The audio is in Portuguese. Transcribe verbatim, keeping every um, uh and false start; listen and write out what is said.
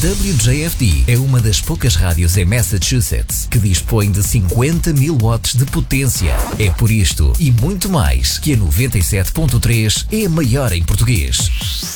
W J F D é uma das poucas rádios em Massachusetts que dispõe de cinquenta mil watts de potência. É por isto e muito mais que a noventa e sete ponto três é a maior em português.